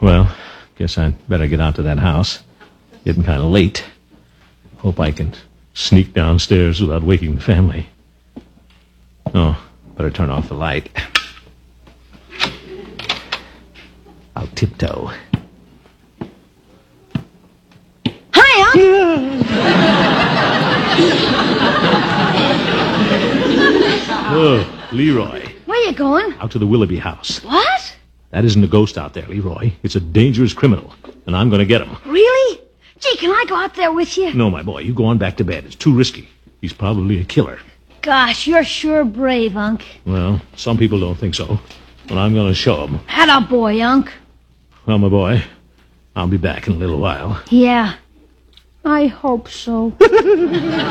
Well, guess I'd better get out to that house. Getting kind of late. Hope I can sneak downstairs without waking the family. Oh, better turn off the light. I'll tiptoe. Hi, Unc! Oh, Leroy. Where you going? Out to the Willoughby house. What? That isn't a ghost out there, Leroy. It's a dangerous criminal, and I'm going to get him. Really? Gee, can I go out there with you? No, my boy, you go on back to bed. It's too risky. He's probably a killer. Gosh, you're sure brave, Unc. Well, some people don't think so, but I'm going to show them. Atta boy, Unc. Well, my boy, I'll be back in a little while. Yeah, I hope so.